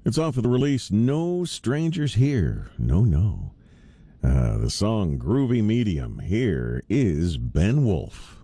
It's off of the release No Strangers Here. No, no. The song Groovy Medium. Here is Ben Wolf.